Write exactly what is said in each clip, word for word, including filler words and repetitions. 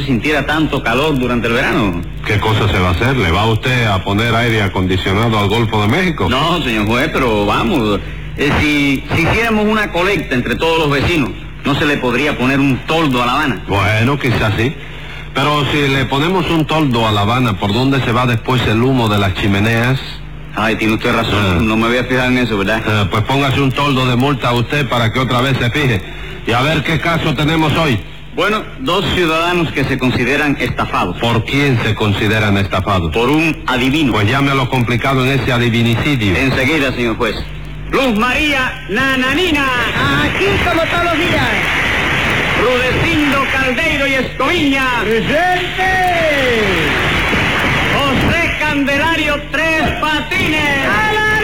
sintiera tanto calor durante el verano. ¿Qué cosa se va a hacer? ¿Le va usted a poner aire acondicionado al Golfo de México? No, señor juez, pero vamos, eh, si, si hiciéramos una colecta entre todos los vecinos, ¿no se le podría poner un toldo a La Habana? Bueno, quizás sí. Pero si le ponemos un toldo a La Habana, ¿por dónde se va después el humo de las chimeneas? Ay, tiene usted razón, ah. no me voy a fijar en eso, ¿verdad? Ah, pues póngase un toldo de multa a usted para que otra vez se fije. Y a ver qué caso tenemos hoy. Bueno, dos ciudadanos que se consideran estafados. ¿Por quién se consideran estafados? Por un adivino. Pues llame a lo complicado en ese adivinicidio. Enseguida, señor juez. Luz María Nananina. Aquí como todos los días. Rudecindo Caldeiro y Escoviña. ¡Presente! José Candelario Tres Patines. ¡A la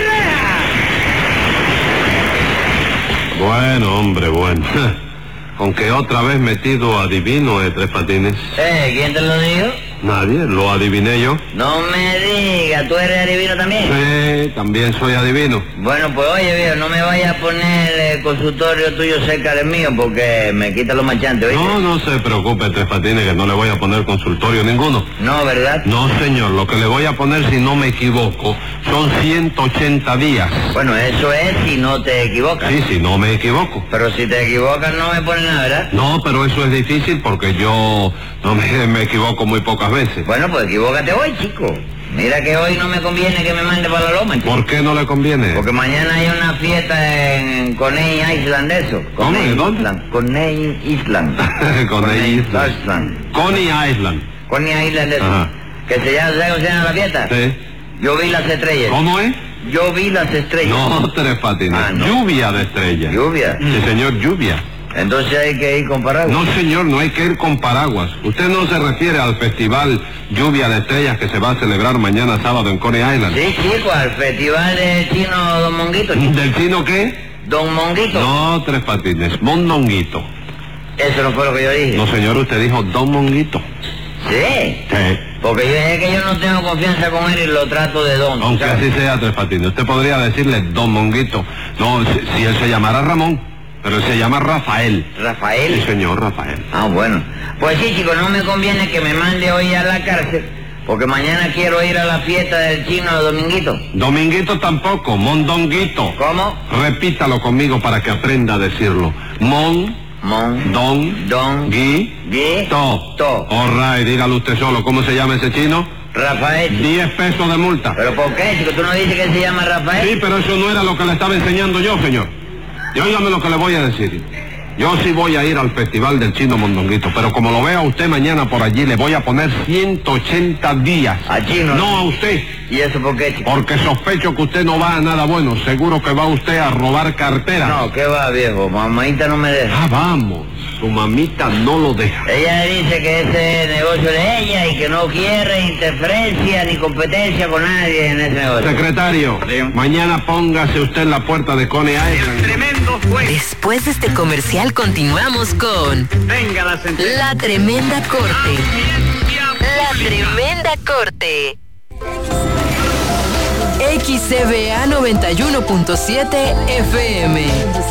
rea! Bueno, hombre, bueno. Aunque otra vez metido adivino de Tres Patines. Eh, ¿quién te lo dijo? Nadie, lo adiviné yo. No me digas, ¿tú eres adivino también? Sí, también soy adivino. Bueno, pues oye, viejo, no me vayas a poner el consultorio tuyo cerca del mío porque me quita los machantes, ¿oíste? No, no se preocupe, Tres Patines, que no le voy a poner consultorio ninguno. No, ¿verdad? No, señor, lo que le voy a poner, si no me equivoco, son ciento ochenta días. Bueno, eso es si no te equivocas. Sí, si no me equivoco. Pero si te equivocas no me pones nada, ¿verdad? No, pero eso es difícil porque yo no me, me equivoco muy pocas veces. Bueno, pues equivócate hoy, chico. Mira que hoy no me conviene que me mande para la loma, chico. ¿Por qué no le conviene? Porque mañana hay una fiesta en Coney Island, eso. ¿Cómo? ¿De dónde? Island. Coney Island. Coney Island. Island. Coney Island. Coney Island, eso. Ajá. Que se llama, ¿sabes cómo se llama la fiesta? Sí. Yo vi las estrellas. ¿Cómo es? Yo vi las estrellas. No, Tres Patines. Ah, no. Lluvia de estrellas. ¿Lluvia? Sí, señor, lluvia. Entonces hay que ir con paraguas. No, señor, no hay que ir con paraguas. Usted no se refiere al festival Lluvia de Estrellas que se va a celebrar mañana sábado en Coney Island. Sí, chico, al festival del chino Don Monguito, chico. ¿Del chino qué? Don Monguito. No, Tres Patines, Mondonguito. Eso no fue lo que yo dije. No, señor, usted dijo Don Monguito. Sí. Sí. Porque yo es que yo no tengo confianza con él y lo trato de don. Aunque ¿sabes? así sea, Tres Patines, usted podría decirle Don Monguito. No, si, si él se llamara Ramón. Pero él se llama Rafael. ¿Rafael? Sí, señor, Rafael. Ah, bueno. Pues sí, chico, no me conviene que me mande hoy a la cárcel, porque mañana quiero ir a la fiesta del chino Dominguito. Dominguito tampoco, Mondonguito. ¿Cómo? Repítalo conmigo para que aprenda a decirlo. Mon, Mon, don, Don, gui, Gui, to. To. All right, dígalo usted solo. ¿Cómo se llama ese chino? Rafael. chico. Diez pesos de multa. ¿Pero por qué, chico? ¿Tú no dices que se llama Rafael? Sí, pero eso no era lo que le estaba enseñando yo, señor. Y óigame lo que le voy a decir. Yo sí voy a ir al festival del chino Mondonguito, pero como lo vea usted mañana por allí, le voy a poner ciento ochenta días. ¿A chino? No a usted. ¿Y eso por qué, chico? Porque sospecho que usted no va a nada bueno. Seguro que va usted a robar cartera. No, ¿qué va, viejo? Mamita no me deja. Ah, vamos. Su mamita no lo deja. Ella dice que ese es el negocio de ella y que no quiere interferencia ni competencia con nadie en ese negocio. Secretario, Sí. mañana póngase usted en la puerta de Coney Island. Tremendo juez. Después de este comercial continuamos con Venga la sentencia. La Tremenda Corte. La Tremenda Corte. X C B A noventa y uno punto siete F M.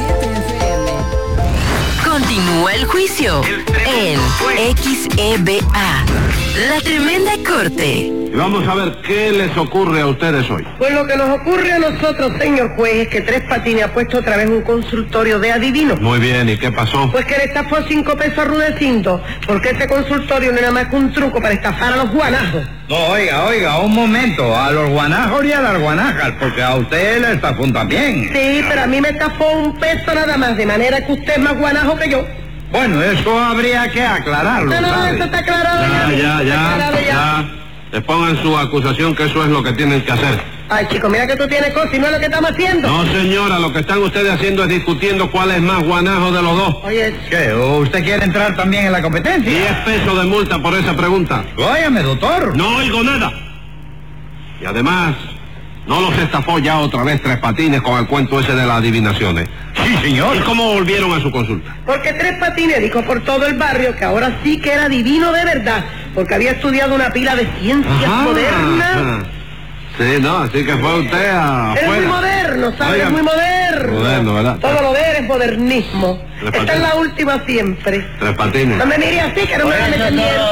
Continúa el juicio en X E B A. La Tremenda Corte. Y vamos a ver qué les ocurre a ustedes hoy. Pues lo que nos ocurre a nosotros, señor juez, es que Tres Patines ha puesto otra vez un consultorio de adivinos. Muy bien, ¿y qué pasó? Pues que le estafó cinco pesos a Rudecindo, porque ese consultorio no era más que un truco para estafar a los guanajos. No, oiga, oiga, un momento, a los guanajos y a las guanajas, porque a usted le estafó también. Sí, pero a mí me estafó un peso nada más, de manera que usted es más guanajo que yo. Bueno, eso habría que aclararlo, No, no, ¿sabe? eso está aclarado Ya, ya. ya, está ya, aclarado ya. Expongan su acusación, que eso es lo que tienen que hacer. Ay, chico, mira que tú tienes cosas y no es lo que estamos haciendo. No, señora, lo que están ustedes haciendo es discutiendo cuál es más guanajo de los dos. Oye, ¿Qué? ¿Usted quiere entrar también en la competencia? Diez pesos de multa por esa pregunta. Óyame, doctor. No oigo nada. Y además, no los estafó ya otra vez Tres Patines con el cuento ese de las adivinaciones. Sí, señor. ¿Y cómo volvieron a su consulta? porque Tres Patines dijo por todo el barrio que ahora sí que era divino de verdad, porque había estudiado una pila de ciencias Ajá, modernas. ajá. Sí, no, así que fue usted afuera. Eres muy moderno, ¿sabes? Oiga, muy moderno. moderno, ¿verdad? Todo lo de él es modernismo. Tres Esta es Patines. la última siempre. Tres Patines. No me mire así, que no me Por van a eso meter miedo. todo